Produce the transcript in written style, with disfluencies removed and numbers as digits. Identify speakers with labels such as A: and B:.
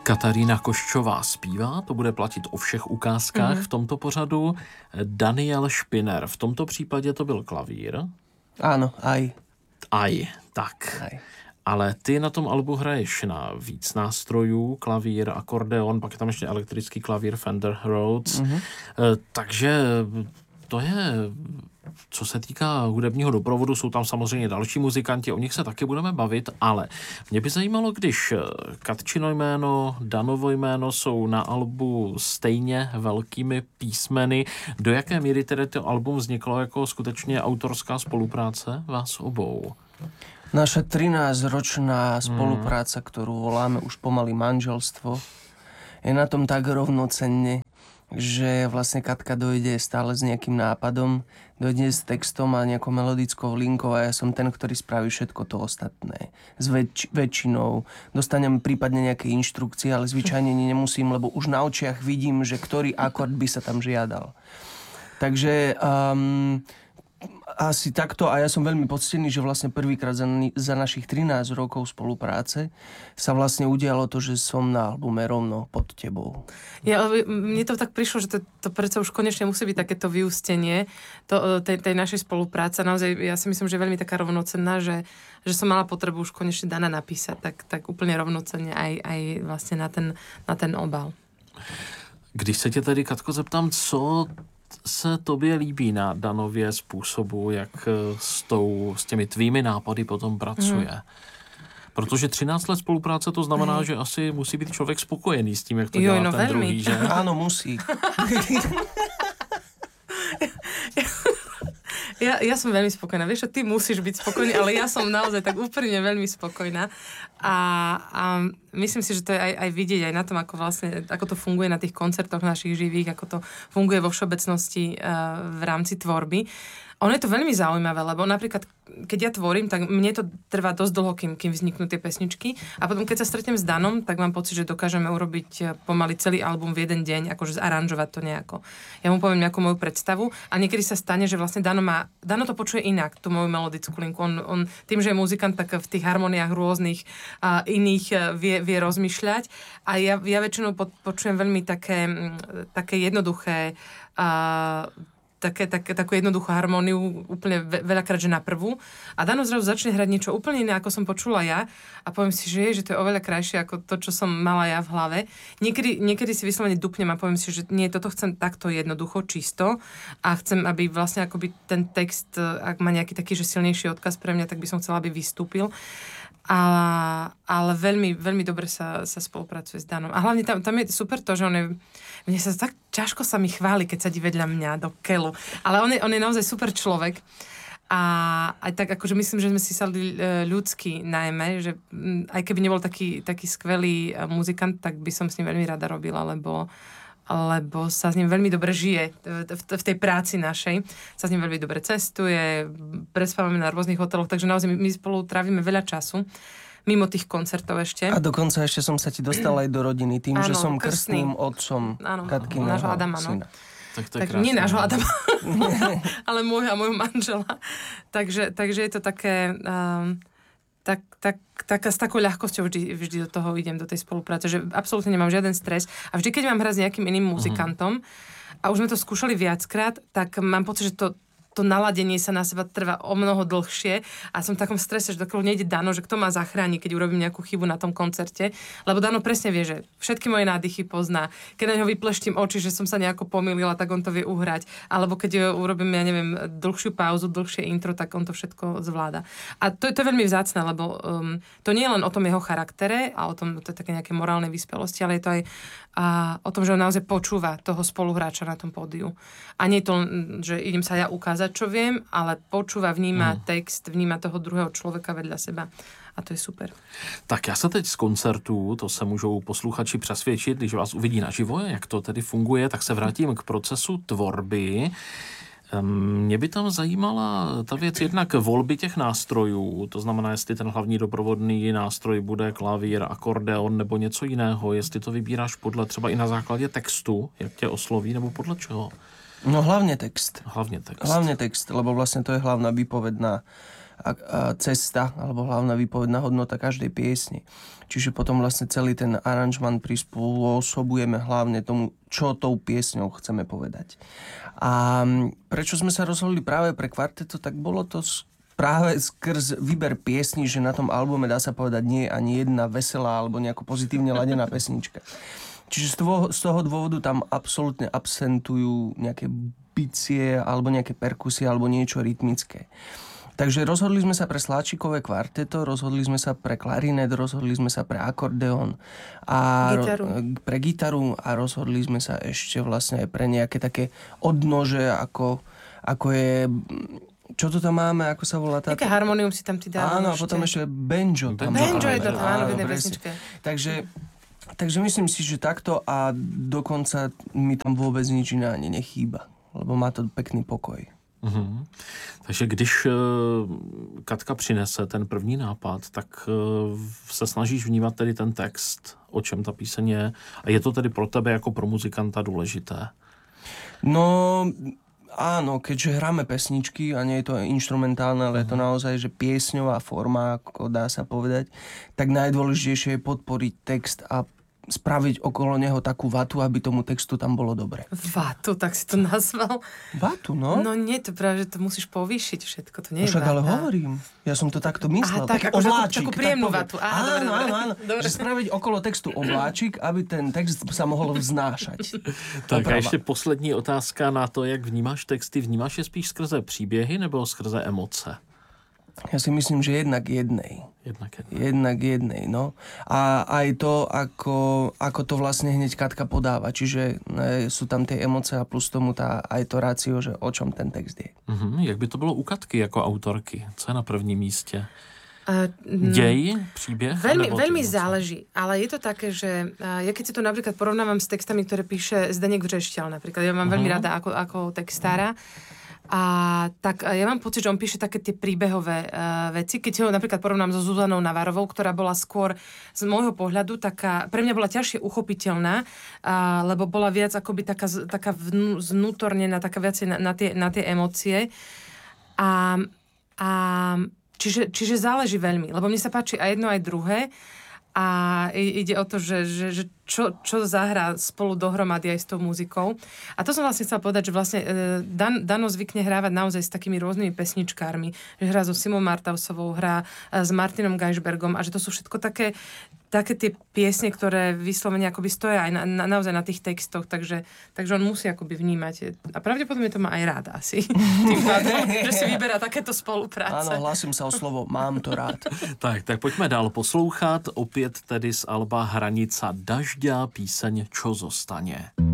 A: Katarína Koščová zpívá, to bude platit o všech ukázkách v tomto pořadu. Daniel Špiner, v tomto případě to byl klavír.
B: Áno, aj.
A: Tak.
B: Aj.
A: Ale ty na tom albu hraješ na víc nástrojů, klavír, akordeon, pak je tam ještě elektrický klavír Fender Rhodes. Takže to je, co se týká hudebního doprovodu, jsou tam samozřejmě další muzikanti, o nich se taky budeme bavit, ale mě by zajímalo, když Katčino jméno, Danovo jméno jsou na albu stejně velkými písmeny, do jaké míry tedy to album vzniklo jako skutečně autorská spolupráce vás obou?
B: Naša 13-ročná spolupráca, ktorú voláme už pomaly manželstvo, je na tom tak rovnocenne, že vlastne Katka dojde stále s nejakým nápadom, dojde s textom a nejakou melodickou linkou a ja som ten, ktorý spraví všetko to ostatné. S väčšinou dostanem prípadne nejaké inštrukcie, ale zvyčajne nemusím, lebo už na očiach vidím, že ktorý akord by sa tam žiadal. Takže asi takto a ja som veľmi poctený, že vlastne prvýkrát za našich 13 rokov spolupráce sa vlastne udialo to, že som na albume rovno pod tebou.
C: Ja, mne to tak prišlo, že to predsa už konečne musí byť takéto vyústenie tej našej spolupráce. Naozaj, ja si myslím, že je veľmi taká rovnocenná, že som mala potrebu už konečne Dana napísať tak úplne rovnocenne aj vlastne na ten obal.
A: Když se tě tedy, Katko, zeptám, co se tobě líbí na Danově způsobu, jak s těmi tvými nápady potom pracuje? Protože 13 let spolupráce to znamená, že asi musí být člověk spokojený s tím, jak to dělá ten druhý, že?
B: Áno, musí.
C: Ja som veľmi spokojná. Vieš, ty musíš byť spokojný, ale ja som naozaj tak úprimne veľmi spokojná. A myslím si, že to je aj vidieť aj na tom, ako to funguje na tých koncertoch našich živých, ako to funguje vo všeobecnosti v rámci tvorby. Ono je to veľmi zaujímavé, lebo napríklad, keď ja tvorím, tak mne to trvá dosť dlho, kým vzniknú tie pesničky. A potom, keď sa stretnem s Danom, tak mám pocit, že dokážeme urobiť pomaly celý album v jeden deň, akože zaranžovať to nejako. Ja mu poviem nejakú moju predstavu a niekedy sa stane, že vlastne Dano to počuje inak, tú moju melodickú linku. On tým, že je muzikant, tak v tých harmoniách rôznych iných vie rozmýšľať. A ja väčšinou počujem veľmi také jednoduché takú jednoduchú harmóniu, úplne veľakrát, že na prvú. A Dano zrazu začne hrať niečo úplne iné, ako som počula ja. A poviem si, že to je oveľa krajšie ako to, čo som mala ja v hlave. Niekedy si vyslovene dupnem a poviem si, že nie, toto chcem takto jednoducho, čisto. A chcem, aby vlastne akoby ten text, ak má nejaký taký, že silnejší odkaz pre mňa, tak by som chcela, aby vystúpil. Ale veľmi, veľmi dobre sa spolupracuje s Danom. A hlavne tam je super to, že mne sa tak ťažko sa mi chváli, keď sadí vedľa mňa do keľu. Ale on je naozaj super človek. A aj tak, akože myslím, že sme si sadli ľudsky najmä, že aj keby nebol taký skvelý muzikant, tak by som s ním veľmi rada robila, lebo sa s ním veľmi dobre žije v tej práci našej. Sa s ním veľmi dobre cestuje, prespávame na rôznych hoteloch, takže naozaj my spolu trávime veľa času. Mimo tých koncertov ešte.
B: A dokonca ešte som sa ti dostala aj do rodiny tým, že som krstným otcom Katkyného
C: nášho Adama,
B: syna.
A: Tak
C: nie nášho Adama, ale môjho manžela. Takže je to také... s takou ľahkosťou vždy do toho idem, do tej spolupráce, že absolútne nemám žiaden stres. A vždy, keď mám hrať s nejakým iným muzikantom, a už sme to skúšali viackrát, tak mám pocit, že to naladenie sa na seba trvá o mnoho dlhšie a som v takom strese, že dokiaľ nejde Dano, že kto ma zachráni, keď urobím nejakú chybu na tom koncerte, lebo Dano presne vie, že všetky moje nádychy pozná. Keď na ňo vypleštím oči, že som sa nejako pomýlila, tak on to vie uhrať. Alebo keď urobím, ja neviem, dlhšiu pauzu, dlhšie intro, tak on to všetko zvláda. A to je veľmi vzácne, lebo to nie je len o tom jeho charaktere a o tom, to je také nejaké morálnej vyspelosti, ale je to aj o tom, že on naozaj počúva toho spoluhráča na tom pódiu. A nie to, že idem sa ja ukázať, čo viem, ale počúva, vníma text, vníma toho druhého človeka vedľa seba. A to je super.
A: Tak já se teď z koncertů, to se můžou posluchači přesvědčit, když vás uvidí naživo, jak to tedy funguje, tak se vrátím k procesu tvorby. Mě by tam zajímala ta věc jednak volby těch nástrojů, to znamená, jestli ten hlavní doprovodný nástroj bude klavír, akordeon nebo něco jiného, jestli to vybíráš podle třeba i na základě textu, jak tě osloví, nebo podle čeho?
B: No hlavne text.
A: Hlavne text.
B: Hlavne text, lebo vlastne to je hlavná výpovedná cesta, alebo hlavná výpovedná hodnota každej piesne. Čiže potom vlastne celý ten aranžman prispôsobujeme hlavne tomu, čo tou piesňou chceme povedať. A prečo sme sa rozhodli práve pre kvarteto, tak bolo to práve skrz výber piesní, že na tom albume, dá sa povedať, nie je ani jedna veselá alebo nejako pozitívne ladená pesnička. Čiže z toho dôvodu tam absolútne absentujú nejaké bicie alebo nejaké perkusie alebo niečo rytmické. Takže rozhodli sme sa pre sláčikové kvarteto, rozhodli sme sa pre klarinet, rozhodli sme sa pre akordeón a pre gitaru a rozhodli sme sa ešte vlastne aj pre nejaké také odnože, ako je... Čo to tam máme? Ako sa volá táto?
C: Také harmonium si tam ty dával.
B: Áno, a potom ešte banjo.
C: Banjo je to, áno, v jednej pesničke.
B: Takže myslím si, že takto a dokonca mi tam vôbec nič iné ani nechýba. Lebo má to pekný pokoj.
A: Uhum. Takže když Katka přinese ten první nápad, tak se snažíš vnímat tedy ten text, o čem ta píseň je. A je to tedy pro tebe jako pro muzikanta důležité?
B: No... Áno, keďže hráme pesničky a nie je to inštrumentálne, ale je to naozaj, že piesňová forma, ako dá sa povedať, tak najdôležitejšie je podporiť text a spraviť okolo neho takú vatu, aby tomu textu tam bolo dobre.
C: Vatu, tak si to nazval?
B: Vatu, no.
C: No nie, to práve, že to musíš povýšiť všetko, to nie je
B: však
C: vata.
B: ale hovorím, ja som to takto myslel.
C: Tak
B: taký obláčik.
C: Takú príjemnú vatu.
B: Áno. Že spraviť okolo textu obláčik, aby ten text sa mohol vznášať.
A: Tak a ještě poslední otázka na to, jak vnímáš texty. Vnímáš je spíš skrze příběhy nebo skrze emoce?
B: Ja si myslím, že jednak jednej. Jednak jednej, no. A aj to, ako to vlastne hneď Katka podáva. Čiže sú tam tie emócie a plus tomu aj to rácio, že o čom ten text je.
A: Jak by to bylo u Katky jako autorky? Co je na prvním místě? Dej, příběh?
C: Veľmi záleží, ale je to také, že ja keď si to napríklad porovnávam s textami, ktoré píše Zdeněk Vřešťal napríklad, ja mám veľmi rada ako textára, a tak ja mám pocit, že on píše také tie príbehové veci. Keď ho napríklad porovnám so Zuzanou Navarovou, ktorá bola skôr z môjho pohľadu taká, pre mňa bola ťažšie uchopiteľná, lebo bola viac akoby taká vnútornená, taká viac na tie emócie. Čiže záleží veľmi, lebo mne sa páči aj jedno, aj druhé. A ide o to, že čo zahrá spolu dohromady aj s tou muzikou. A to som vlastne chcela povedať, že vlastne Dano zvykne hrávať naozaj s takými rôznymi pesničkármi. Že hrá so Simou Martausovou, hrá s Martinom Geisbergom a že to sú všetko také tie piesne, ktoré vyslovene akoby stoja aj naozaj na tých textoch, takže on musí akoby vnímať. A pravdepodobne to má aj rád asi. Tým pádom, že si vyberá takéto spolupráce.
B: Áno, hlasím sa o slovo, mám to rád.
A: Tak pojďme dál poslouchat. Opět tedy z alba Hranica dažďa píseň Čo zostane.